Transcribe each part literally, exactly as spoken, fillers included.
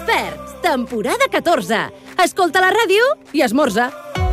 Experts, temporada catorze. Escolta la ràdio i esmorza.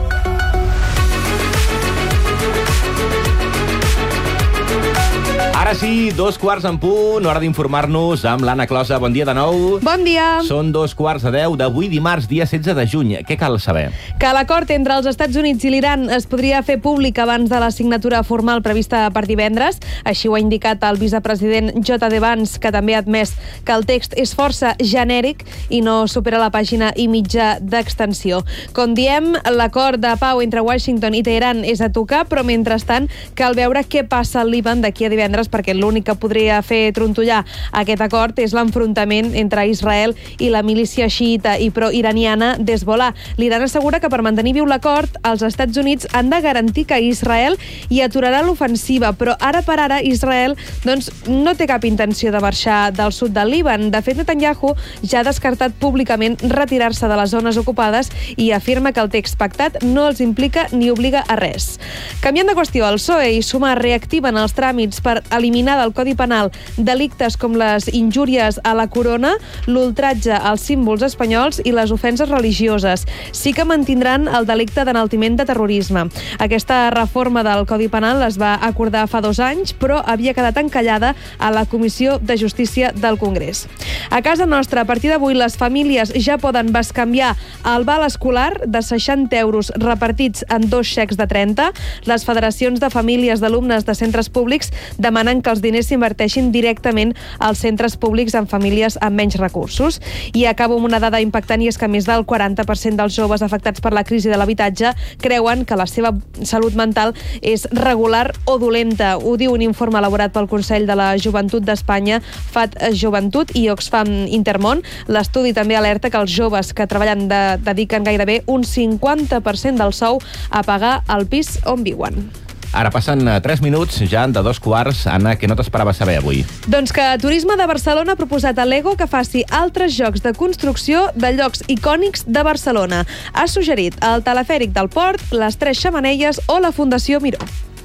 Ara sí, dos quarts en punt, hora d'informar-nos amb l'Anna Closa. Bon dia de nou. Bon dia. Són dos quarts de deu d'avui dimarts, dia setze de juny. Què cal saber? Que l'acord entre els Estats Units i l'Iran es podria fer públic abans de la signatura formal prevista per divendres. Així ho ha indicat el vicepresident J D Vance, que també ha admès que el text és força genèric i no supera la pàgina i mitja d'extensió. Com diem, l'acord de pau entre Washington i Teheran és a tocar, però mentrestant cal veure què passa al Líban d'aquí a divendres, perquè l'únic que podria fer trontollar aquest acord és l'enfrontament entre Israel i la milícia xiïta i pro-iraniana d'Hezbollah. L'Iran assegura que per mantenir viu l'acord, els Estats Units han de garantir que Israel hi aturarà l'ofensiva, però ara per ara Israel doncs, no té cap intenció de marxar del sud del Líban. De fet, Netanyahu ja ha descartat públicament retirar-se de les zones ocupades i afirma que el text pactat no els implica ni obliga a res. Canviant de qüestió, el P S O E i Sumar reactiven els tràmits per eliminar del Codi Penal delictes com les injúries a la corona, l'ultratge als símbols espanyols i les ofenses religioses. Sí que mantindran el delicte d'enaltiment de terrorisme. Aquesta reforma del Codi Penal es va acordar fa dos anys, però havia quedat encallada a la Comissió de Justícia del Congrés. A casa nostra, a partir d'avui, les famílies ja poden bescanviar el val escolar de seixanta euros repartits en dos xecs de trenta. Les federacions de famílies d'alumnes de centres públics demanen que els diners s'inverteixin directament als centres públics amb famílies amb menys recursos. I acabo amb una dada impactant, i és que més del quaranta per cent dels joves afectats per la crisi de l'habitatge creuen que la seva salut mental és regular o dolenta. Ho diu un informe elaborat pel Consell de la Joventut d'Espanya, F A T Joventut i Oxfam Intermón. L'estudi també alerta que els joves que treballen de, dediquen gairebé un cinquanta per cent del sou a pagar el pis on viuen. Ara passen tres minuts, ja de dos quarts. Anna, què no t'esperava saber avui? Doncs que Turisme de Barcelona ha proposat a Lego que faci altres jocs de construcció de llocs icònics de Barcelona. Ha suggerit el telefèric del Port, les Tres Xemeneies o la Fundació Miró.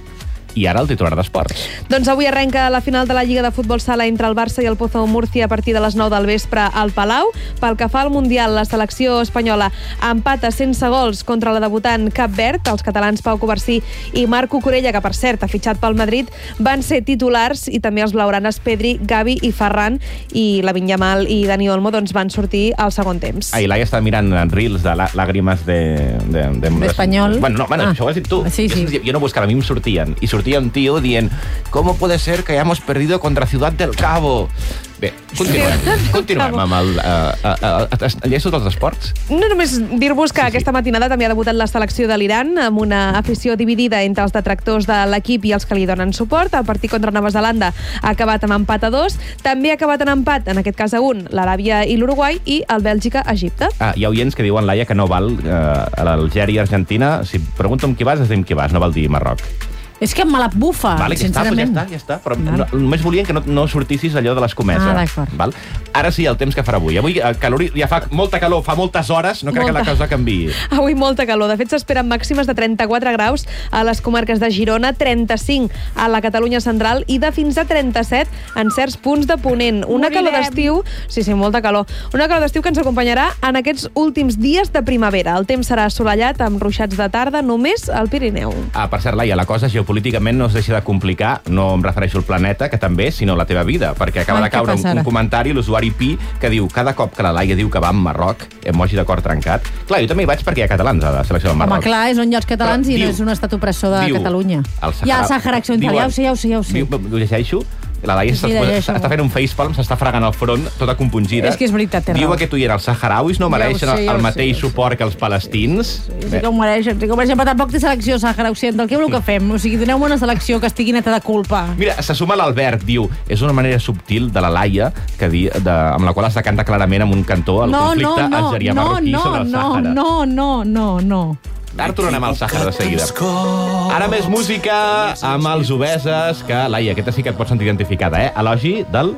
I ara el titular d'esports. Doncs avui arrenca la final de la Lliga de Futbol Sala entre el Barça i el Pozo Murcia a partir de les nou del vespre al Palau. Pel que fa al Mundial, la selecció espanyola empata sense gols contra la debutant Cap Verd. Els catalans Pau Covarsí i Marc Cucurella, que per cert ha fitxat pel Madrid, van ser titulars, i també els blaugranes Pedri, Gavi i Ferran, i Lamine Yamal i Dani Olmo doncs, van sortir al segon temps. Ah, i Laia està mirant reels de làgrimes de... d'Espanyol. Bueno, no, bueno, ah. això ho has dit tu. Sí, sí. Jo no buscava, a mi em sortien. I sortia un tio dient ¿cómo puede ser que hayamos perdido contra Ciudad del Cabo? Bé, continuem, continuem amb el... Uh, uh, uh, Lleços dels esports? No només dir-vos que Sí, sí. aquesta matinada també ha debutat la selecció de l'Iran amb una afició dividida entre els detractors de l'equip i els que li donen suport. El partit contra Nova Zelanda ha acabat amb empat a dos. També ha acabat en empat, en aquest cas a un, l'Aràbia i l'Uruguai, i el Bèlgica-Egipte. Ah, hi ha oients que diuen, Laia, que no val uh, l'Algèria i Argentina. Si pregunto amb qui vas, es diu amb qui vas, no val dir Marroc. És que me la bufa, vale, ja sincerament. Està, ja està, ja està. Però no, només volien que no, no sortissis allò de l'escomesa. Ah, d'acord. Val? Ara sí, el temps que farà avui. Avui calor, ja fa molta calor, fa moltes hores, no crec molta. que la cosa canviï. Avui molta calor. De fet, s'esperen màximes de trenta-quatre graus a les comarques de Girona, trenta-cinc a la Catalunya central i de fins a trenta-set en certs punts de Ponent. Una Morirem. calor d'estiu... Sí, sí, molta calor. Una calor d'estiu que ens acompanyarà en aquests últims dies de primavera. El temps serà assolellat amb ruixats de tarda només al Pirineu. Ah, per cert, Laia, la cosa geopolíticament no es deixa de complicar, no em refereixo al planeta, que també, sinó la teva vida, perquè acaba Ai, de caure un, un comentari, l'usuari Pi, que diu, cada cop que la Laia diu que va amb Marroc, emoji de cor trencat. Clar, jo també hi vaig perquè hi ha catalans a la selecció del Marroc. Home, clar, és on hi ha els catalans Però i diu, no és un estat opressor de diu, Catalunya. Hi ha el Sàhara Occidental, ja ho sé, ja ho sé, ja ho sé. Diu, ho llegeixo? La Laia Sí, està, està fent un facepalm, s'està fregant el front, tota compungida. És que és veritat, té raó. Diu aquest oient, els saharauis no mereixen Ja ho sé, ja el ho mateix sé, suport que els palestins? Sí que ho mereixen, sí que ho mereixen, però tampoc té selecció Sàhara Occidental. Què voleu que fem? O sigui, doneu-me una selecció que estigui neta de culpa. Mira, se suma l'Albert, diu, és una manera subtil de la Laia que di, de, amb la qual es decanta clarament amb un cantó el No, conflicte no, no, algerià-marroquí no, sobre el no, Sàhara. no, no, no, no. Ara tornarem al Sàhara de seguida. Ara més música amb els Obeses, que, Laia, aquesta sí que et pots sentir identificada, eh? Elogi del...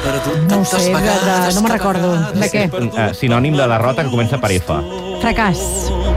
No ho sé, de, de, no me'n recordo. De què? Uh, sinònim de derrota que comença per F. Fracàs.